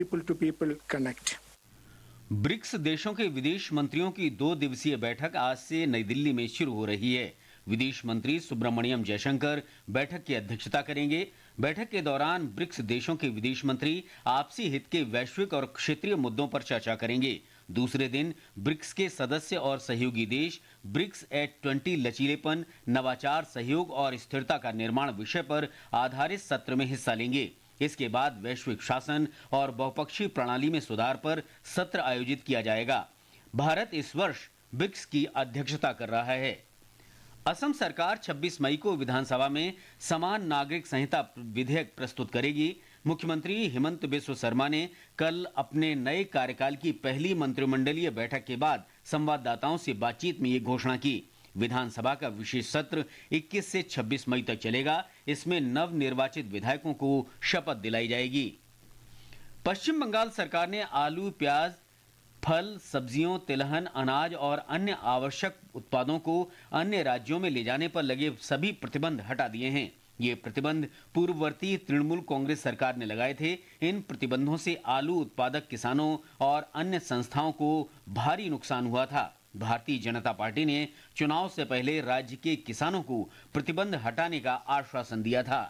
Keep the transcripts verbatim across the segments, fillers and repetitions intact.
people to people connect. BRICS देशों के विदेश मंत्रियों की दो दिवसीय बैठक आज से नई दिल्ली में शुरू हो रही है। विदेश मंत्री सुब्रमण्यम जयशंकर बैठक की अध्यक्षता करेंगे। बैठक के दौरान ब्रिक्स देशों के विदेश मंत्री आपसी हित के वैश्विक और क्षेत्रीय मुद्दों पर चर्चा करेंगे। दूसरे दिन ब्रिक्स के सदस्य और सहयोगी देश ब्रिक्स एट ट्वेंटी लचीलेपन, नवाचार, सहयोग और स्थिरता का निर्माण विषय पर आधारित सत्र में हिस्सा लेंगे। इसके बाद वैश्विक शासन और बहुपक्षीय प्रणाली में सुधार पर सत्र आयोजित किया जाएगा। भारत इस वर्ष ब्रिक्स की अध्यक्षता कर रहा है। असम सरकार छब्बीस मई को विधानसभा में समान नागरिक संहिता विधेयक प्रस्तुत करेगी। मुख्यमंत्री हिमंत बिस्व शर्मा ने कल अपने नए कार्यकाल की पहली मंत्रिमंडलीय बैठक के बाद संवाददाताओं से बातचीत में ये घोषणा की। विधानसभा का विशेष सत्र इक्कीस से छब्बीस मई तक चलेगा। इसमें नव निर्वाचित विधायकों को शपथ दिलाई जाएगी। पश्चिम बंगाल सरकार ने आलू, प्याज, फल, सब्जियों, तिलहन, अनाज और अन्य आवश्यक उत्पादों को अन्य राज्यों में ले जाने पर लगे सभी प्रतिबंध हटा दिए हैं। ये प्रतिबंध पूर्ववर्ती तृणमूल कांग्रेस सरकार ने लगाए थे। इन प्रतिबंधों से आलू उत्पादक किसानों और अन्य संस्थाओं को भारी नुकसान हुआ था। भारतीय जनता पार्टी ने चुनाव से पहले राज्य के किसानों को प्रतिबंध हटाने का आश्वासन दिया था।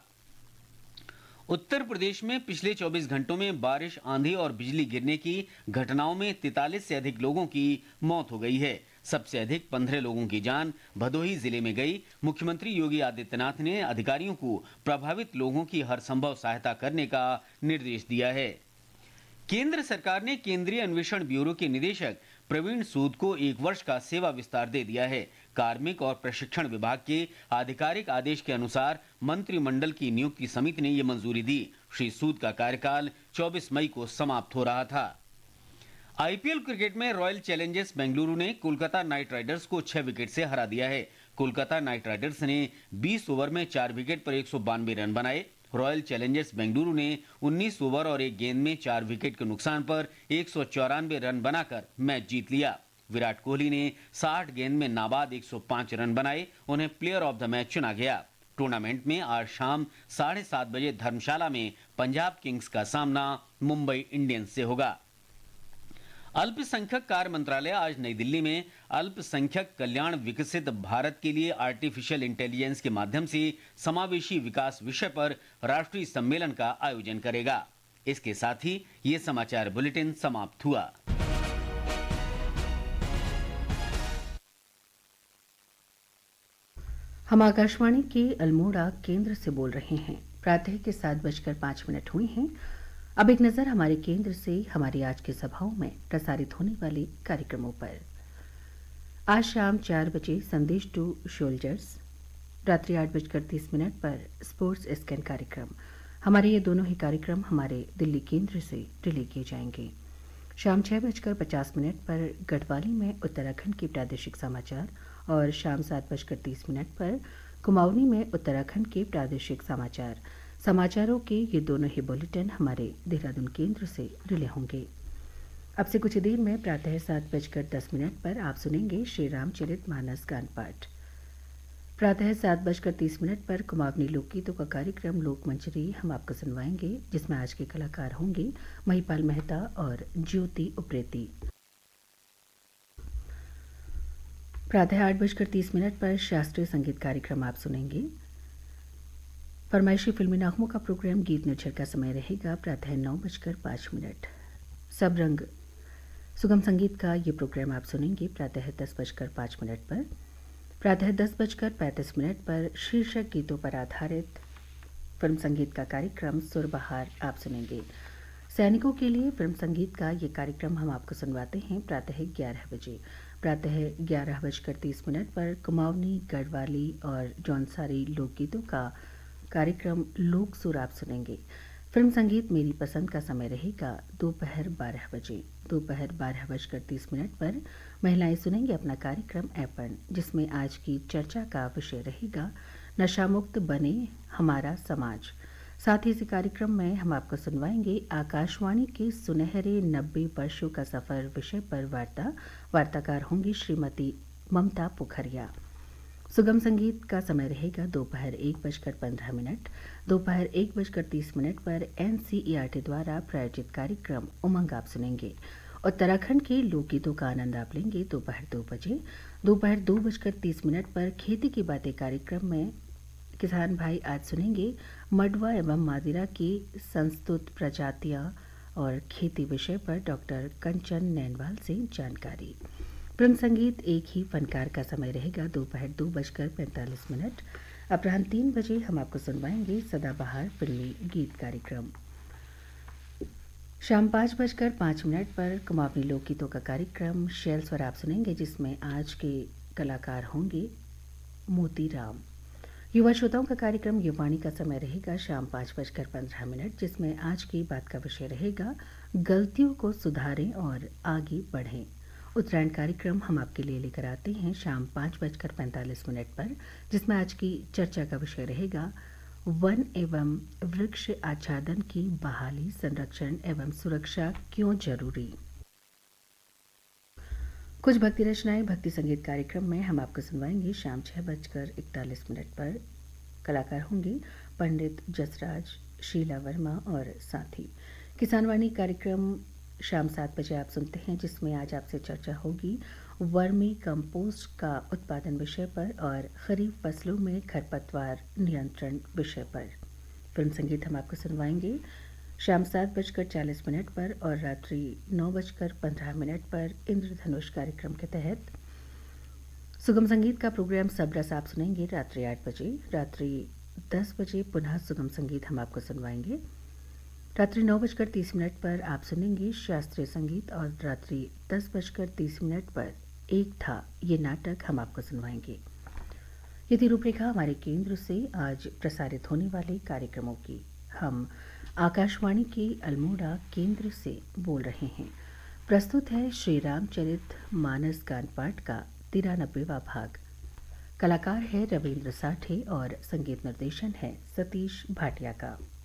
उत्तर प्रदेश में पिछले चौबीस घंटों में बारिश, आंधी और बिजली गिरने की घटनाओं में तैंतालीस से अधिक लोगों की मौत हो गई है। सबसे अधिक पंद्रह लोगों की जान भदोही जिले में गई। मुख्यमंत्री योगी आदित्यनाथ ने अधिकारियों को प्रभावित लोगों की हर संभव सहायता करने का निर्देश दिया है। केंद्र सरकार ने केंद्रीय अन्वेषण ब्यूरो के निदेशक प्रवीण सूद को एक वर्ष का सेवा विस्तार दे दिया है। कार्मिक और प्रशिक्षण विभाग के आधिकारिक आदेश के अनुसार मंत्रिमंडल की नियुक्ति समिति ने यह मंजूरी दी। श्री सूद का कार्यकाल चौबीस मई को समाप्त हो रहा था। आईपीएल क्रिकेट में रॉयल चैलेंजर्स बेंगलुरु ने कोलकाता नाइट राइडर्स को छह विकेट से हरा दिया है। कोलकाता नाइट राइडर्स ने बीस ओवर में चार विकेट पर एक सौ बानवे रन बनाए। रॉयल चैलेंजर्स बेंगलुरु ने उन्नीस ओवर और एक गेंद में चार विकेट के नुकसान पर एक सौ चौरानवे रन बनाकर मैच जीत लिया। विराट कोहली ने साठ गेंद में नाबाद एक सौ पाँच रन बनाए। उन्हें प्लेयर ऑफ द मैच चुना गया। टूर्नामेंट में आज शाम साढ़े सात बजे धर्मशाला में पंजाब किंग्स का सामना मुंबई इंडियंस से होगा। अल्पसंख्यक कार्य मंत्रालय आज नई दिल्ली में अल्पसंख्यक कल्याण विकसित भारत के लिए आर्टिफिशियल इंटेलिजेंस के माध्यम से समावेशी विकास विषय पर राष्ट्रीय सम्मेलन का आयोजन करेगा। इसके साथ ही ये समाचार बुलेटिन समाप्त हुआ। हम आकाशवाणी के अल्मोड़ा केंद्र से बोल रहे हैं। प्रातः के सात बजकर पाँच मिनट हुए हैं। अब एक नज़र हमारे केंद्र से हमारी आज की सभाओं में प्रसारित होने वाले कार्यक्रमों पर। आज शाम चार बजे संदेश टू सोल्जर्स, रात्रि आठ बजकर तीस मिनट पर स्पोर्ट्स स्कैन कार्यक्रम। हमारे ये दोनों ही कार्यक्रम हमारे दिल्ली केंद्र से रिले किए जाएंगे। शाम छः बजकर पचास मिनट पर गढ़वाली में उत्तराखंड के प्रादेशिक समाचार और शाम सात बजकर तीस मिनट पर कुमाऊनी में उत्तराखंड के प्रादेशिक समाचार। समाचारों के ये दोनों ही बुलेटिन हमारे देहरादून केंद्र से रिले होंगे। अब से कुछ देर में प्रातः सात बजकर दस मिनट पर आप सुनेंगे श्री रामचरित मानस गान पाठ। प्रातः सात बजकर तीस मिनट पर कुमाऊनी लोकगीतों का कार्यक्रम लोकमंजरी हम आपको सुनवाएंगे, जिसमें आज के कलाकार होंगे महिपाल मेहता और ज्योति उप्रेती। प्रातः आठ बजकर तीस मिनट पर शास्त्रीय संगीत कार्यक्रम आप सुनेंगे। फरमाइशी फिल्मी नागमों का प्रोग्राम गीत निर्झर का समय रहेगा प्रातः नौ बजकर पाँच मिनट। सब रंग सुगम संगीत का ये प्रोग्राम आप सुनेंगे प्रातः दस बजकर पाँच मिनट पर। प्रातः दस बजकर पैंतीस मिनट पर शीर्षक गीतों पर आधारित फिल्म संगीत का कार्यक्रम सुरबहार आप सुनेंगे। सैनिकों के लिए फिल्म संगीत का ये कार्यक्रम हम आपको सुनवाते हैं प्रातः ग्यारह बजे। प्रातः ग्यारह बजकर तीस मिनट पर कुमाऊनी, गढ़वाली और जौनसारी लोकगीतों का कार्यक्रम लोक सुर आप सुनेंगे। फिल्म संगीत मेरी पसंद का समय रहेगा दोपहर बारह बजे। दोपहर बारह बजकर तीस मिनट पर महिलाएं सुनेंगे अपना कार्यक्रम ऐपन, जिसमें आज की चर्चा का विषय रहेगा नशा मुक्त बने हमारा समाज। साथ ही इस कार्यक्रम में हम आपको सुनवाएंगे आकाशवाणी के सुनहरे नब्बे वर्षों का सफर विषय पर वार्ता। वार्ताकार होंगी श्रीमती ममता पोखरिया। सुगम संगीत का समय रहेगा दोपहर एक बजकर पंद्रह मिनट। दोपहर एक बजकर तीस मिनट पर एनसीईआरटी द्वारा प्रायोजित कार्यक्रम उमंग आप सुनेंगे। उत्तराखंड के लोकगीतों का आनंद आप लेंगे दोपहर दो बजे। दोपहर दो बजकर तीस मिनट पर खेती की बातें कार्यक्रम में किसान भाई आज सुनेंगे मडवा एवं मादिरा की संस्तुत प्रजातियां और खेती विषय पर डॉक्टर कंचन नैनवाल से जानकारी। फिल्म संगीत एक ही फनकार का समय रहेगा दोपहर दो बजकर पैंतालीस मिनट। अपराह्न तीन बजे हम आपको सुनवाएंगे सदाबहार फिल्मी गीत कार्यक्रम। शाम पाँच बजकर पाँच मिनट पर कुमाऊनी लोकगीतों का कार्यक्रम शैल स्वर आप सुनेंगे, जिसमें आज के कलाकार होंगे मोती राम। युवा श्रोताओं का कार्यक्रम युवाणी का समय रहेगा शाम पाँच बजकर पंद्रह मिनट, जिसमें आज की बात का विषय रहेगा गलतियों को सुधारें और आगे बढ़ें। उत्तरायण कार्यक्रम हम आपके लिए लेकर आते हैं शाम पाँच बजकर पैंतालीस मिनट पर, जिसमें आज की चर्चा का विषय रहेगा वन एवं वृक्ष आच्छादन की बहाली, संरक्षण एवं सुरक्षा क्यों जरूरी। कुछ भक्ति रचनाएं भक्ति संगीत कार्यक्रम में हम आपको सुनवाएंगे शाम छह बजकर इकतालीस मिनट पर। कलाकार होंगे पंडित जसराज, शीला वर्मा और साथी। किसानवाणी कार्यक्रम शाम सात बजे आप सुनते हैं, जिसमें आज आपसे चर्चा होगी वर्मी कंपोस्ट का उत्पादन विषय पर और खरीफ फसलों में खरपतवार नियंत्रण विषय पर। फिल्म संगीत हम आपको सुनवाएंगे शाम सात बजकर चालीस मिनट पर और रात्रि नौ बजकर पंद्रह मिनट पर इंद्रधनुष कार्यक्रम के तहत। सुगम संगीत का प्रोग्राम सब रस आप सुनेंगे रात्रि आठ बजे। रात्रि दस बजे पुनः सुगम संगीत हम आपको सुनवाएंगे। रात्रि नौ बजकर तीस मिनट पर आप सुनेंगे शास्त्रीय संगीत और रात्रि दस बजकर तीस मिनट पर एक था ये नाटक हम आपको सुनवाएंगे। ये थी रूपरेखा हमारे केंद्र से आज प्रसारित होने वाले कार्यक्रमों की। हम आकाशवाणी के अल्मोड़ा केंद्र से बोल रहे हैं। प्रस्तुत है श्री रामचरित मानस गान पाठ का तिरानबेवा भाग। कलाकार है रविंद्र साठे और संगीत निर्देशन है सतीश भाटिया का।